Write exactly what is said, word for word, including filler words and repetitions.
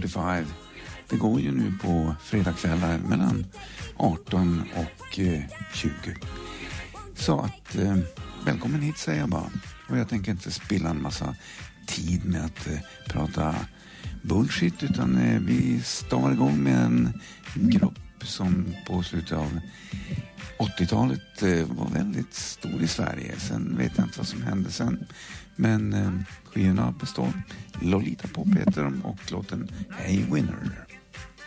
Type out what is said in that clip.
fyrtiofem. Det går ju nu på fredagskvällar mellan arton och tjugo. Så att eh, välkommen hit säger jag bara. Och jag tänker inte spilla en massa tid med att eh, prata bullshit, utan eh, vi stavar igång med en grupp som på slutet av åttiotalet eh, var väldigt stor i Sverige. Sen vet jag inte vad som hände sen. Men eh, skivorna består. Lolita Pop heter de och låten Hey Winner.